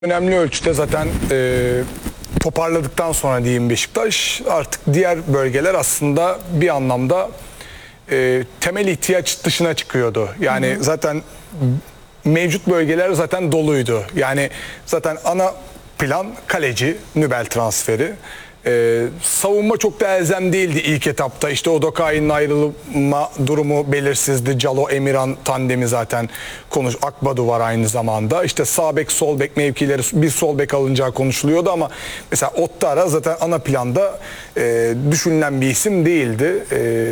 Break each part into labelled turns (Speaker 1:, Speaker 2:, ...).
Speaker 1: Önemli ölçüde zaten toparladıktan sonra diyeyim Beşiktaş artık diğer bölgeler aslında bir anlamda temel ihtiyaç dışına çıkıyordu. Yani zaten mevcut bölgeler zaten doluydu. Yani zaten ana plan kaleci, Nübel transferi. Savunma çok da elzem değildi ilk etapta. İşte Odokain'in ayrılma durumu belirsizdi. Calo Emirhan tandemi zaten Akbadu var aynı zamanda. İşte sağ bek sol bek mevkileri bir sol bek alınacağı konuşuluyordu ama mesela Ottara zaten ana planda düşünülen bir isim değildi.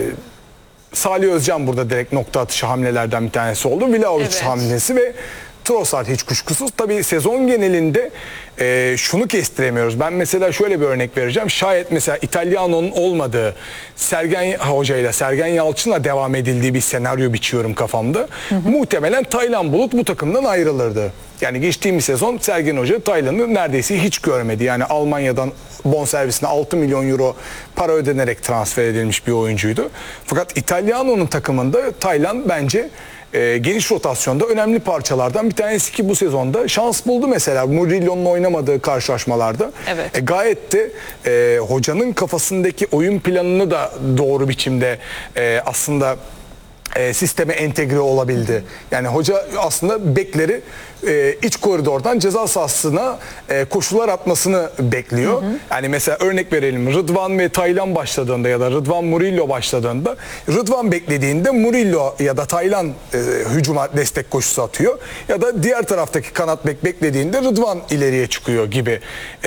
Speaker 1: Salih Özcan burada direkt nokta atışı hamlelerden bir tanesi oldu. Vlahovic hamlesi ve Trossard hiç kuşkusuz. Tabii sezon genelinde şunu kestiremiyoruz. Ben mesela şöyle bir örnek vereceğim. Şayet mesela İtalyano'nun olmadığı Sergen Hoca ile Sergen Yalçın'la devam edildiği bir senaryo biçiyorum kafamda. Muhtemelen Taylan Bulut bu takımdan ayrılırdı. Yani geçtiğimiz sezon Sergen Hoca Taylan'ı neredeyse hiç görmedi. Yani Almanya'dan bonservisine 6 milyon euro para ödenerek transfer edilmiş bir oyuncuydu. Fakat İtalyano'nun takımında Taylan bence geniş rotasyonda önemli parçalardan bir tanesi ki bu sezonda şans buldu mesela Murillo'nun oynamadığı karşılaşmalarda.
Speaker 2: Evet.
Speaker 1: Gayet de hocanın kafasındaki oyun planını da doğru biçimde aslında sisteme entegre olabildi. Yani hoca aslında bekleri iç koridordan ceza sahasına koşular atmasını bekliyor. Yani mesela örnek verelim, Rıdvan ve Taylan başladığında ya da Rıdvan Murillo başladığında Rıdvan beklediğinde Murillo ya da Taylan hücuma destek koşusu atıyor ya da diğer taraftaki kanat bek beklediğinde Rıdvan ileriye çıkıyor gibi.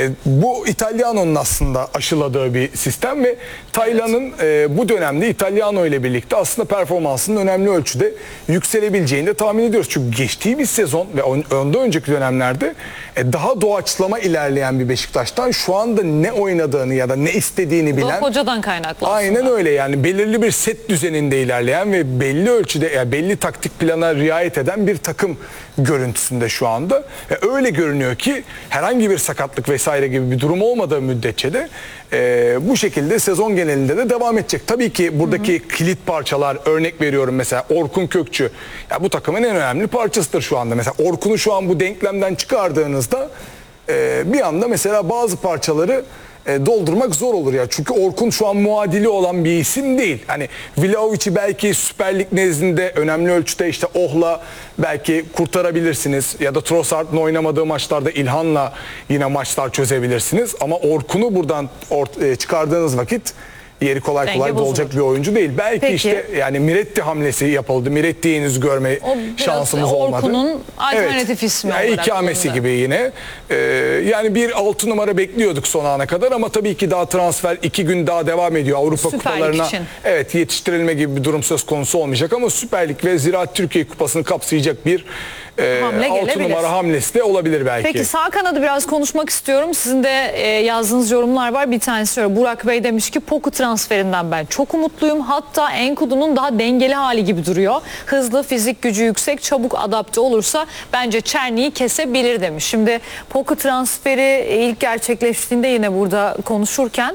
Speaker 1: Bu İtalyano'nun aslında aşıladığı bir sistem ve Taylan'ın bu dönemde İtalyano ile birlikte aslında performansının önemli ölçüde yükselebileceğini de tahmin ediyoruz. Çünkü geçtiğimiz sezon ve ondan önceki dönemlerde daha doğaçlama ilerleyen bir Beşiktaş'tan şu anda ne oynadığını ya da ne istediğini bilen.
Speaker 2: Hocadan kaynaklı aslında.
Speaker 1: Aynen öyle, yani belirli bir set düzeninde ilerleyen ve belli ölçüde yani belli taktik plana riayet eden bir takım görüntüsünde şu anda. Öyle görünüyor ki herhangi bir sakatlık vesaire gibi bir durum olmadığı müddetçe de bu şekilde sezon genelinde de devam edecek. Tabii ki buradaki kilit parçalar, örnek veriyorum mesela Orkun Kökçü. Ya bu takımın en önemli parçasıdır şu anda. Mesela Orkun'u şu an bu denklemden çıkardığınızda bir anda mesela bazı parçaları doldurmak zor olur ya. Çünkü Orkun şu an muadili olan bir isim değil. Hani Vlahovic'i belki Süper Lig nezdinde önemli ölçüde işte Oh'la belki kurtarabilirsiniz ya da Trossard'ın oynamadığı maçlarda İlhan'la yine maçlar çözebilirsiniz. Ama Orkun'u buradan çıkardığınız vakit yeri kolay kolay dolacak bir oyuncu değil. Belki işte yani Miretti hamlesi yapıldı. Miretti'yi henüz görme şansımız olmadı.
Speaker 2: Orkun'un alternatif ismi
Speaker 1: yani
Speaker 2: olarak.
Speaker 1: İkamesi gibi yine. Yani bir 6 numara bekliyorduk son ana kadar ama tabii ki daha transfer 2 gün daha devam ediyor. Avrupa kupalarına yetiştirilme gibi bir durum söz konusu olmayacak ama Süper Lig ve Ziraat Türkiye Kupası'nı kapsayacak bir 6 numara hamlesi de olabilir belki.
Speaker 2: Peki sağ kanadı biraz konuşmak istiyorum. Sizin de yazdığınız yorumlar var. Bir tanesi şöyle, Burak Bey demiş ki Poku transferinden ben çok umutluyum. Hatta Enkudu'nun daha dengeli hali gibi duruyor. Hızlı, fizik gücü yüksek, çabuk adapte olursa bence Çerni'yi kesebilir demiş. Şimdi Poku transferi ilk gerçekleştiğinde yine burada konuşurken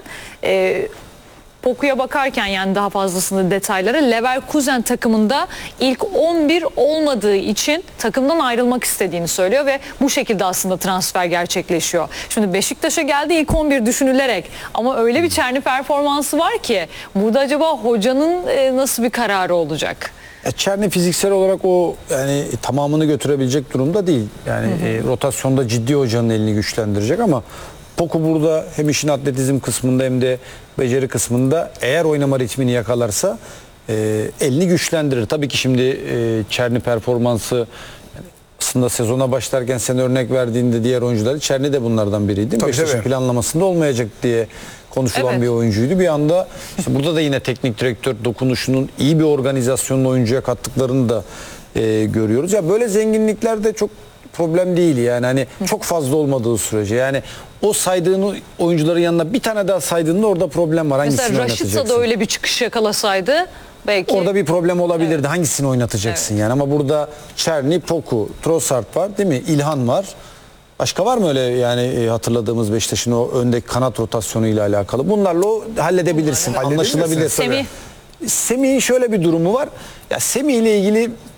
Speaker 2: Poku'ya bakarken yani daha fazlasını detaylara Leverkusen takımında ilk 11 olmadığı için takımdan ayrılmak istediğini söylüyor ve bu şekilde aslında transfer gerçekleşiyor. Şimdi Beşiktaş'a geldi ilk 11 düşünülerek ama öyle bir Çerni performansı var ki burada acaba hocanın nasıl bir kararı olacak?
Speaker 3: Çerni fiziksel olarak o yani tamamını götürebilecek durumda değil. Yani rotasyonda ciddi hocanın elini güçlendirecek ama Poku burada hem işin atletizm kısmında hem de beceri kısmında eğer oynama ritmini yakalarsa elini güçlendirir. Tabii ki şimdi Çerni performansı aslında sezona başlarken sen örnek verdiğinde diğer oyuncuları Çerni de bunlardan biriydi. Beşiktaş'ın planlamasında olmayacak diye konuşulan bir oyuncuydu. Bir anda işte burada da yine teknik direktör dokunuşunun iyi bir organizasyonla oyuncuya kattıklarını da görüyoruz. Ya böyle zenginliklerde çok problem değil yani hani çok fazla olmadığı sürece yani o saydığın oyuncuların yanına bir tane daha saydığında orada problem var. Hangisini
Speaker 2: mesela Raşitsa da öyle bir çıkış yakalasaydı belki
Speaker 3: orada bir problem olabilirdi. Hangisini oynatacaksın yani ama burada Çerni, Poku, Trossard var değil mi? İlhan var. Başka var mı öyle yani hatırladığımız Beşiktaş'ın o öndeki kanat rotasyonu ile alakalı? Bunlarla o halledebilirsin. Anlaşılabilir.
Speaker 2: Semih.
Speaker 3: Semih'in şöyle bir durumu var. Ya Semih ile ilgili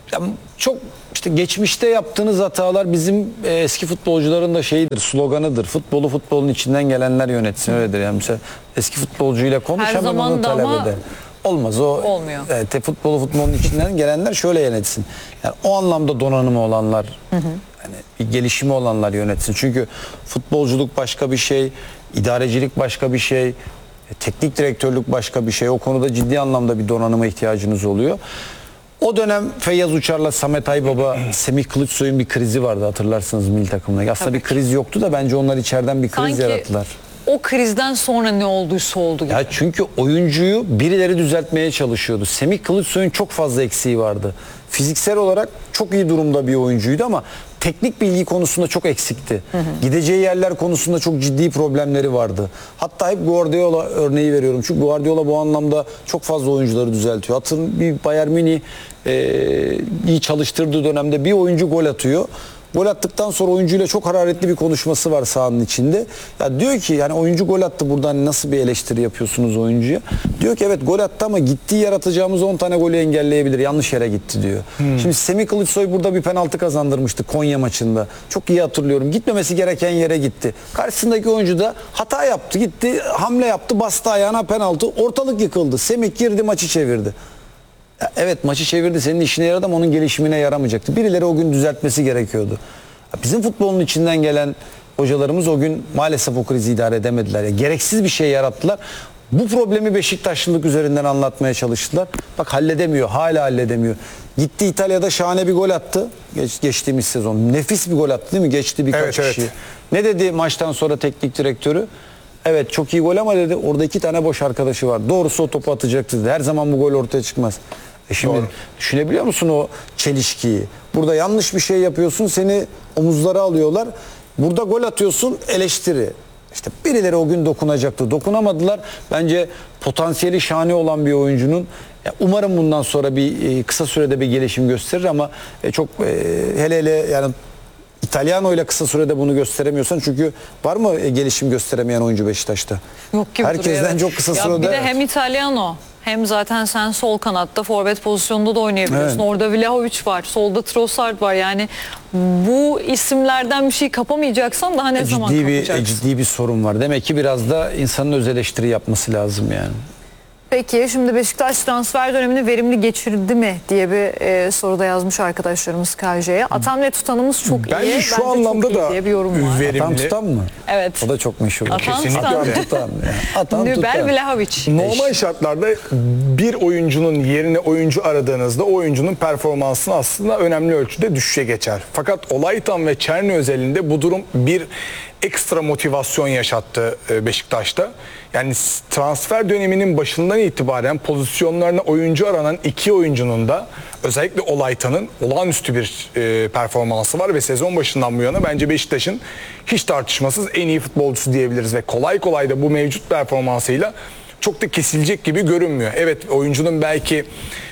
Speaker 3: Ya çok işte geçmişte yaptığınız hatalar bizim eski futbolcuların da şeyidir, sloganıdır. Futbolu futbolun içinden gelenler yönetsin, öyledir. Yani mesela eski futbolcuyla konuş,
Speaker 2: Her
Speaker 3: hemen
Speaker 2: zaman
Speaker 3: onu
Speaker 2: da
Speaker 3: talep
Speaker 2: ama
Speaker 3: eder. Olmaz o.
Speaker 2: olmuyor.
Speaker 3: Futbolu futbolun içinden gelenler şöyle yönetsin. Yani o anlamda donanımı olanlar, yani bir gelişimi olanlar yönetsin. Çünkü futbolculuk başka bir şey, idarecilik başka bir şey, teknik direktörlük başka bir şey. O konuda ciddi anlamda bir donanıma ihtiyacınız oluyor. O dönem Feyyaz Uçar'la Samet Aybaba, Semih Kılıçsoy'un bir krizi vardı, hatırlarsınız milli takımda. Aslında bir kriz yoktu da bence onlar içeriden bir kriz
Speaker 2: Sanki
Speaker 3: yarattılar.
Speaker 2: o krizden sonra ne olduysa oldu gibi.
Speaker 3: Ya çünkü oyuncuyu birileri düzeltmeye çalışıyordu. Semih Kılıçsoy'un çok fazla eksiği vardı. Fiziksel olarak çok iyi durumda bir oyuncuydu ama teknik bilgi konusunda çok eksikti. Gideceği yerler konusunda çok ciddi problemleri vardı. Hatta hep Guardiola örneği veriyorum. Çünkü Guardiola bu anlamda çok fazla oyuncuları düzeltiyor. Hatırlayın, bir Bayern Münih iyi çalıştırdığı dönemde bir oyuncu gol atıyor. Gol attıktan sonra oyuncuyla çok hararetli bir konuşması var sahanın içinde. Ya diyor ki yani oyuncu gol attı, buradan nasıl bir eleştiri yapıyorsunuz oyuncuya? Diyor ki evet gol attı ama gittiği yer atacağımız 10 tane golü engelleyebilir. Yanlış yere gitti diyor. Şimdi Semih Kılıçsoy burada bir penaltı kazandırmıştı Konya maçında. Çok iyi hatırlıyorum. Gitmemesi gereken yere gitti. Karşısındaki oyuncu da hata yaptı. Gitti, hamle yaptı, bastı ayağına, penaltı. Ortalık yıkıldı. Semih girdi, maçı çevirdi. Ya evet, maçı çevirdi, senin işine yaradı ama onun gelişimine yaramayacaktı. Birileri o gün düzeltmesi gerekiyordu. Ya bizim futbolun içinden gelen hocalarımız o gün maalesef o krizi idare edemediler. Ya gereksiz bir şey yarattılar. Bu problemi Beşiktaşlılık üzerinden anlatmaya çalıştılar. Bak halledemiyor, hala halledemiyor. Gitti İtalya'da şahane bir gol attı. Geçtiğimiz sezon. Nefis bir gol attı değil mi? Geçti birkaç
Speaker 1: Evet,
Speaker 3: kişi.
Speaker 1: evet.
Speaker 3: Ne dedi maçtan sonra teknik direktörü? Evet çok iyi gol ama dedi orada 2 tane boş arkadaşı var. Doğrusu o topu atacaktı dedi. Her zaman bu gol ortaya çıkmaz. Şimdi
Speaker 1: Doğru.
Speaker 3: düşünebiliyor musun o çelişkiyi? Burada yanlış bir şey yapıyorsun, seni omuzlara alıyorlar. Burada gol atıyorsun, eleştiri. İşte birileri o gün dokunacaktı. Dokunamadılar. Bence potansiyeli şahane olan bir oyuncunun umarım bundan sonra bir kısa sürede bir gelişim gösterir ama çok hele yani İtalyano ile kısa sürede bunu gösteremiyorsan, çünkü var mı gelişim gösteremeyen oyuncu Beşiktaş'ta?
Speaker 2: Yok gibi
Speaker 3: Herkesten
Speaker 2: duruyor, evet.
Speaker 3: çok kısa
Speaker 2: Ya
Speaker 3: sürede.
Speaker 2: bir de hem İtalyano hem zaten sen sol kanatta forvet pozisyonunda da oynayabiliyorsun.
Speaker 3: Evet.
Speaker 2: Orada Vlahovic var, solda Trossard var. Yani bu isimlerden bir şey kapamayacaksan daha ne zaman kapacaksın?
Speaker 3: Ciddi bir sorun var. Demek ki biraz da insanın öz eleştiri yapması lazım yani.
Speaker 2: Peki şimdi Beşiktaş transfer dönemini verimli geçirdi mi diye bir soruda yazmış arkadaşlarımız KJ'ye. Atan ve tutanımız çok iyi.
Speaker 1: Bence şu
Speaker 2: çok
Speaker 1: anlamda
Speaker 2: iyi
Speaker 1: da
Speaker 2: diye bir yorum var.
Speaker 1: verimli.
Speaker 3: Atan tutan mı?
Speaker 2: Evet.
Speaker 3: O da çok meşhur.
Speaker 2: Atan
Speaker 1: Kesinlikle
Speaker 2: tutan.
Speaker 1: öyle.
Speaker 3: Tutan. Yani. Atan
Speaker 2: Nübel
Speaker 3: tutan.
Speaker 2: Vlahovic.
Speaker 1: Normal şartlarda bir oyuncunun yerine oyuncu aradığınızda o oyuncunun performansını aslında önemli ölçüde düşüşe geçer. Fakat Olaytan ve Çerni özelinde bu durum bir ekstra motivasyon yaşattı Beşiktaş'ta. Yani transfer döneminin başından itibaren pozisyonlarına oyuncu aranan iki oyuncunun da özellikle Olaytan'ın olağanüstü bir performansı var ve sezon başından bu yana bence Beşiktaş'ın hiç tartışmasız en iyi futbolcusu diyebiliriz ve kolay kolay da bu mevcut performansıyla çok da kesilecek gibi görünmüyor. Evet, oyuncunun belki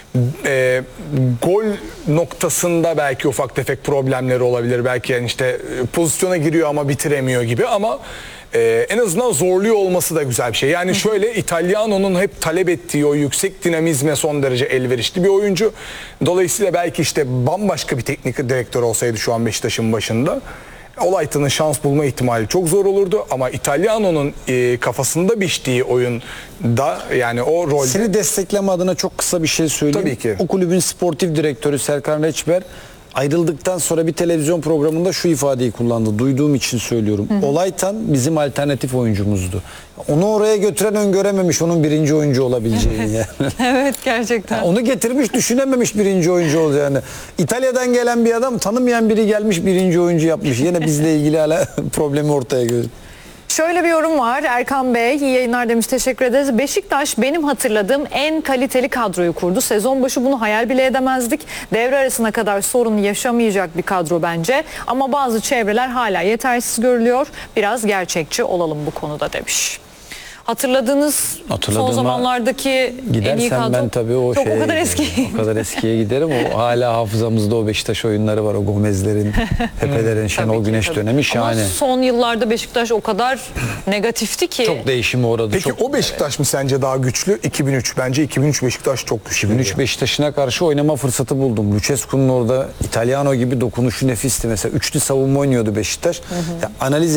Speaker 1: gol noktasında belki ufak tefek problemleri olabilir. Belki yani işte pozisyona giriyor ama bitiremiyor gibi ama en azından zorluyor olması da güzel bir şey. Yani şöyle, İtalyano'nun hep talep ettiği o yüksek dinamizme son derece elverişli bir oyuncu. Dolayısıyla belki işte bambaşka bir teknik direktör olsaydı şu an Beşiktaş'ın başında Olaytan'ın şans bulma ihtimali çok zor olurdu ama İtalyano'nun kafasında biçtiği oyunda yani o rolde...
Speaker 3: Seni destekleme adına çok kısa bir şey söyleyeyim.
Speaker 1: Tabii ki.
Speaker 3: O kulübün sportif direktörü Serkan Reçber ayrıldıktan sonra bir televizyon programında şu ifadeyi kullandı. Duyduğum için söylüyorum. Olaytan bizim alternatif oyuncumuzdu. Onu oraya götüren öngörememiş onun birinci oyuncu olabileceğini. Yani.
Speaker 2: Evet, gerçekten.
Speaker 3: Onu getirmiş, düşünememiş birinci oyuncu olacağını. İtalya'dan gelen bir adam, tanımayan biri gelmiş birinci oyuncu yapmış. Yine bizle ilgili hala problemi ortaya görüyor.
Speaker 2: Şöyle bir yorum var. Erkan Bey iyi yayınlar demiş, teşekkür ederiz. Beşiktaş benim hatırladığım en kaliteli kadroyu kurdu. Sezon başı bunu hayal bile edemezdik. Devre arasına kadar sorun yaşamayacak bir kadro bence. Ama bazı çevreler hala yetersiz görülüyor. Biraz gerçekçi olalım bu konuda demiş. Hatırladığınız son
Speaker 3: Hatırladığıma
Speaker 2: zamanlardaki en iyi
Speaker 3: Gidersen
Speaker 2: kadro.
Speaker 3: ben tabii o
Speaker 2: çok
Speaker 3: şeye
Speaker 2: o kadar
Speaker 3: giderim.
Speaker 2: eski.
Speaker 3: O kadar eskiye giderim. O hala hafızamızda o Beşiktaş oyunları var. O Gomez'lerin, Pepe'lerin, Şenol
Speaker 2: Tabii ki,
Speaker 3: Güneş
Speaker 2: tabii.
Speaker 3: dönemi şahane.
Speaker 2: Ama son yıllarda Beşiktaş o kadar negatifti ki.
Speaker 3: Çok değişime uğradı.
Speaker 1: Peki
Speaker 3: çok.
Speaker 1: o Beşiktaş mı sence daha güçlü? 2003. Bence 2003 Beşiktaş çok güçlü.
Speaker 3: 2003 Beşiktaş'ına karşı oynama fırsatı buldum. Lucescu'nun orada İtalyano gibi dokunuşu nefisti. Mesela üçlü savunma oynuyordu Beşiktaş. Ya, analiz